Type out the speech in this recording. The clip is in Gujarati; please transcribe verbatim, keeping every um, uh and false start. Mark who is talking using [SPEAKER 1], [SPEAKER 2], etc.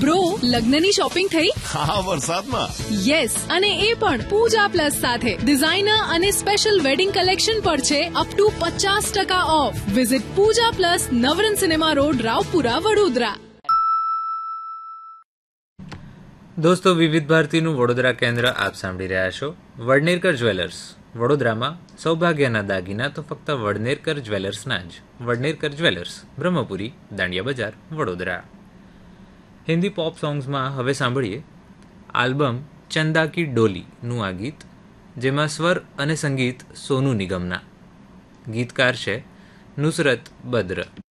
[SPEAKER 1] બ્રો, લગ્નની શોપિંગ થઈ?
[SPEAKER 2] હા, વરસાદમાં.
[SPEAKER 1] યસ, અને એ પણ પૂજા પ્લસ સાથે. ડિઝાઇનર અને સ્પેશિયલ વેડિંગ કલેક્શન પર છે અપ ટુ પચાસ ટકા of. Visit Pooja plus, Navrang cinema road, Raopura, Vadodara.
[SPEAKER 3] દોસ્તો, વિવિધ ભારતીનું વડોદરા કેન્દ્ર આપ સાંભળી રહ્યા છો. વડનેરકર જ્વેલર્સ વડોદરામાં સૌભાગ્યના દાગીના તો ફક્ત વડનેરકર જ્વેલર્સના જ. વડનેરકર જ્વેલર્સ, બ્રહ્મપુરી, દાંડિયા બજાર, વડોદરા. હિન્દી પોપ સોંગ્સમાં હવે સાંભળીએ આલ્બમ ચંદા કી ડોલીનું આ ગીત, જેમાં સ્વર અને સંગીત સોનુ નિગમના. ગીતકાર છે નુસરત બદ્ર.